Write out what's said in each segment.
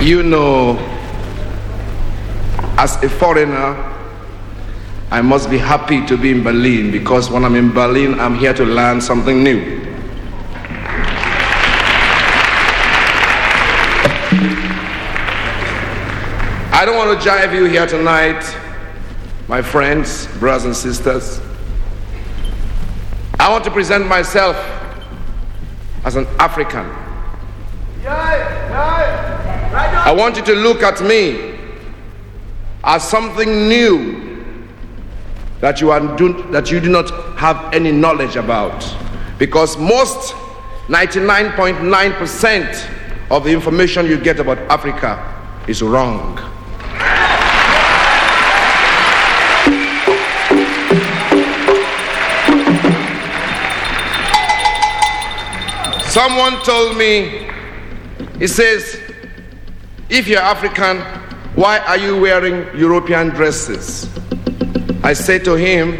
You know, as a foreigner, I must be happy to be in Berlin, because when I'm in Berlin, I'm here to learn something new. I don't want to jive you here tonight, my friends, brothers and sisters. I want to present myself as an African. I want you to look at me as something new that you do not have any knowledge about, because most 99.9% of the information you get about Africa is wrong. Someone told me, he says, if you're African, why are you wearing European dresses? I say to him,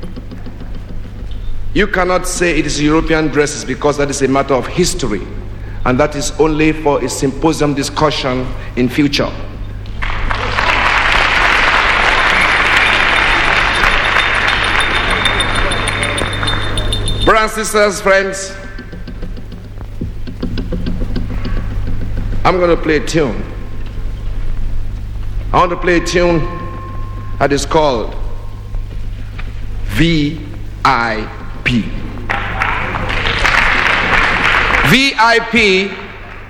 you cannot say it is European dresses, because that is a matter of history, and that is only for a symposium discussion in future. Brothers and sisters, friends, I'm going to play a tune. I want to play a tune that is called VIP. VIP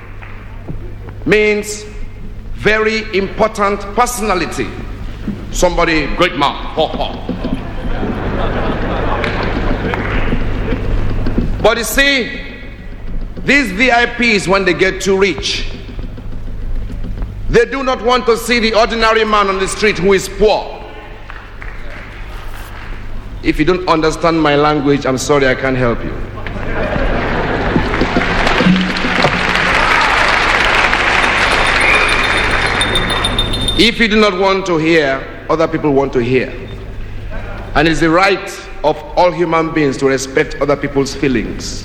means very important personality. Somebody, great man. But you see, these VIPs, when they get too rich, they do not want to see the ordinary man on the street who is poor. If you don't understand my language, I'm sorry, I can't help you. If you do not want to hear, other people want to hear. And it's the right of all human beings to respect other people's feelings.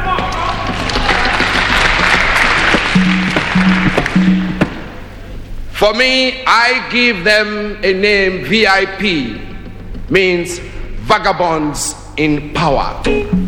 For me, I give them a name. VIP means vagabonds in power.